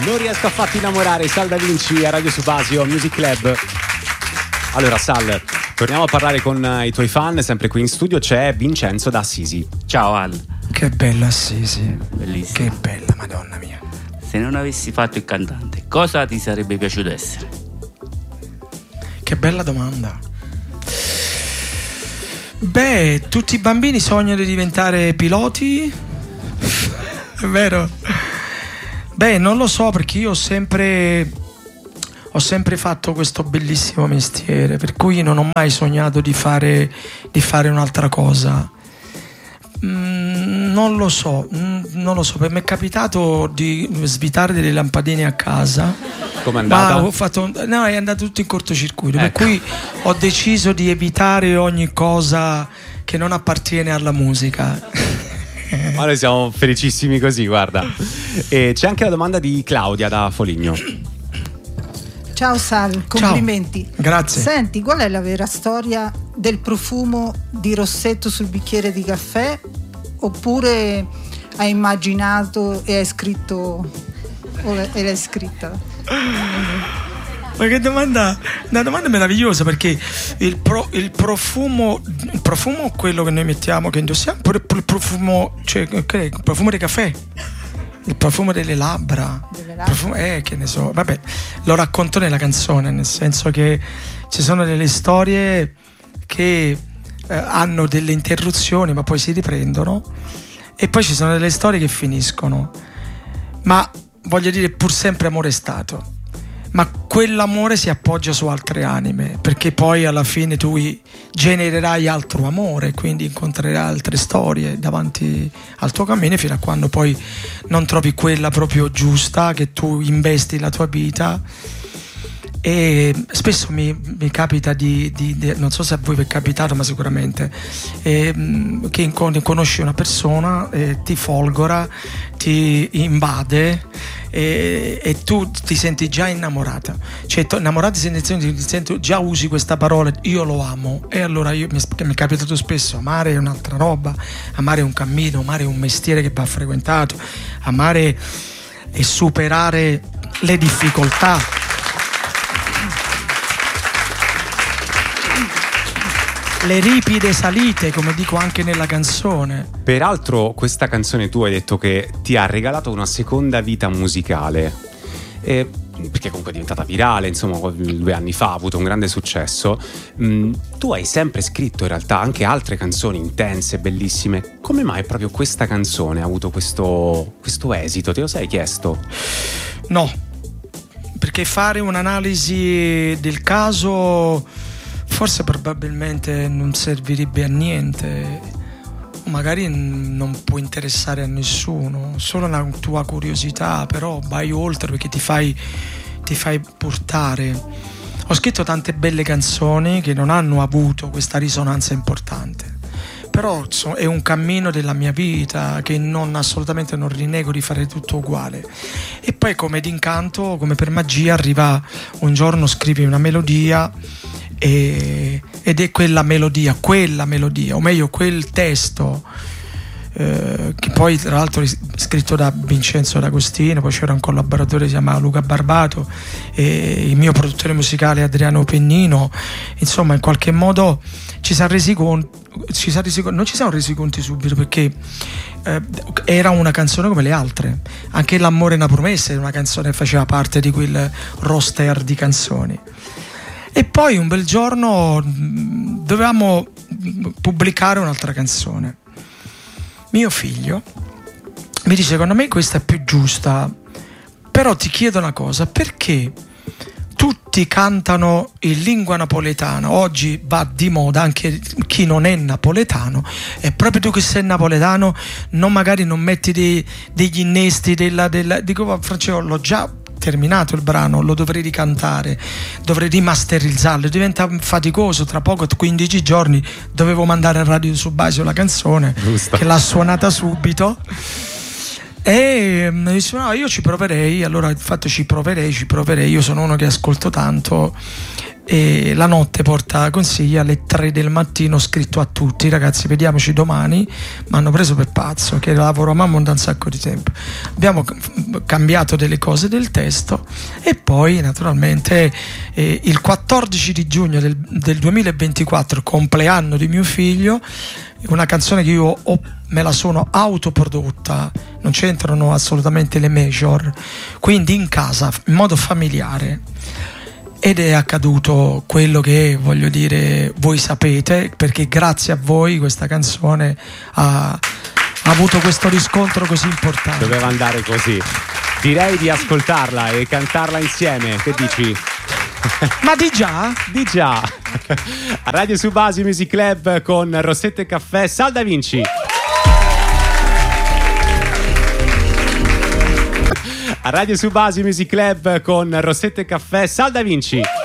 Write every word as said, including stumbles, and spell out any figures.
Non riesco affatto a innamorare, Sal Da Vinci a Radio Subasio Music Club. Allora Sal, torniamo a parlare con i tuoi fan, sempre qui in studio c'è Vincenzo da Assisi. Ciao Al. Che bella Assisi. Bellissima. Che bella, madonna mia. Se non avessi fatto il cantante, cosa ti sarebbe piaciuto essere? Che bella domanda. Beh, tutti i bambini sognano di diventare piloti? È vero? Beh, non lo so, perché io ho sempre ho sempre fatto questo bellissimo mestiere, per cui non ho mai sognato di fare di fare un'altra cosa. Mm, non lo so, mm, non lo so. Per me è capitato di svitare delle lampadine a casa. Com'è andata? Ma ho fatto, no, è andato tutto in cortocircuito, ecco. Per cui ho deciso di evitare ogni cosa che non appartiene alla musica. Ma noi siamo felicissimi così, guarda. E c'è anche la domanda di Claudia da Foligno. Ciao Sal, complimenti. Ciao. Grazie. Senti, qual è la vera storia del profumo di rossetto sul bicchiere di caffè? Oppure hai immaginato e hai scritto e l'hai scritta? Ma che domanda, una domanda meravigliosa, perché il, pro, il profumo il profumo quello che noi mettiamo, che indossiamo, pure il profumo, cioè il profumo di caffè, il profumo delle labbra, delle labbra. Profumo, eh, che ne so, vabbè, lo racconto nella canzone, nel senso che ci sono delle storie che eh, hanno delle interruzioni ma poi si riprendono, e poi ci sono delle storie che finiscono, ma voglio dire, pur sempre amore è stato, ma quell'amore si appoggia su altre anime, perché poi alla fine tu genererai altro amore, quindi incontrerai altre storie davanti al tuo cammino, fino a quando poi non trovi quella proprio giusta, che tu investi la tua vita. E spesso mi, mi capita di, di, di, non so se a voi vi è capitato, ma sicuramente, eh, che conosci una persona, eh, ti folgora, ti invade, e, e tu ti senti già innamorata, cioè to, innamorata ti senti, ti senti, già usi questa parola, io lo amo, e allora io, mi, mi è capitato spesso, amare è un'altra roba, amare è un cammino, amare è un mestiere che va frequentato, amare è superare le difficoltà. Le ripide salite, come dico anche nella canzone. Peraltro questa canzone tu hai detto che ti ha regalato una seconda vita musicale, eh, perché comunque è diventata virale, insomma due anni fa ha avuto un grande successo. Mm, tu hai sempre scritto in realtà anche altre canzoni intense, bellissime. Come mai proprio questa canzone ha avuto questo, questo esito? Te lo sei chiesto? No, perché fare un'analisi del caso forse probabilmente non servirebbe a niente, o magari non può interessare a nessuno, solo una tua curiosità, però vai oltre perché ti fai, ti fai portare. Ho scritto tante belle canzoni che non hanno avuto questa risonanza importante, però è un cammino della mia vita che non assolutamente non rinnego di fare tutto uguale. E poi come d'incanto, come per magia, arriva un giorno, scrivi una melodia e, ed è quella melodia, quella melodia, o meglio quel testo, eh, che poi tra l'altro è scritto da Vincenzo D'Agostino, poi c'era un collaboratore che si chiama Luca Barbato, e il mio produttore musicale Adriano Pennino. Insomma, in qualche modo ci siamo resi conto, ci siamo resi, non ci siamo resi conti subito, perché eh, era una canzone come le altre. Anche L'amore è una promessa era una canzone che faceva parte di quel roster di canzoni. E poi un bel giorno dovevamo pubblicare un'altra canzone. Mio figlio mi dice: secondo me questa è più giusta, però ti chiedo una cosa, perché tutti cantano in lingua napoletana, oggi va di moda anche chi non è napoletano, e proprio tu che sei napoletano non magari non metti dei, degli innesti della, della... Dico, Francesco, l'ho già terminato il brano, lo dovrei ricantare, dovrei rimasterizzarlo, diventa faticoso, tra poco quindici giorni dovevo mandare a Radio Subasio la canzone, giusto, che l'ha suonata subito, e mi disse: no, io ci proverei. Allora infatti ci proverei, ci proverei, io sono uno che ascolto tanto, e la notte porta consigli. Alle tre del mattino ho scritto a tutti: ragazzi, vediamoci domani. Mi hanno preso per pazzo, che lavoro a mamma da un sacco di tempo. Abbiamo cambiato delle cose del testo, e poi naturalmente eh, il quattordici di giugno del, del duemilaventiquattro, compleanno di mio figlio, una canzone che io ho, me la sono autoprodotta, non c'entrano assolutamente le major, quindi in casa, in modo familiare. Ed è accaduto quello che, voglio dire, voi sapete, perché grazie a voi questa canzone ha, ha avuto questo riscontro così importante. Doveva andare così. Direi di ascoltarla e cantarla insieme, che dici? Ma di già? Di già. A Radio Subasi Music Club con Rossette e Caffè, Sal Da Vinci. A Radio Subasi Music Club con Rossette e Caffè, Sal Da Vinci.